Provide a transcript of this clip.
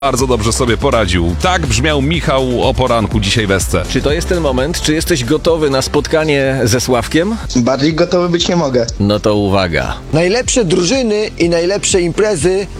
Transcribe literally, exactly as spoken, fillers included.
Bardzo dobrze sobie poradził. Tak brzmiał Michał o poranku dzisiaj w Esce. Czy to jest ten moment? Czy jesteś gotowy na spotkanie ze Sławkiem? Bardziej gotowy być nie mogę. No to uwaga. Najlepsze drużyny i najlepsze imprezy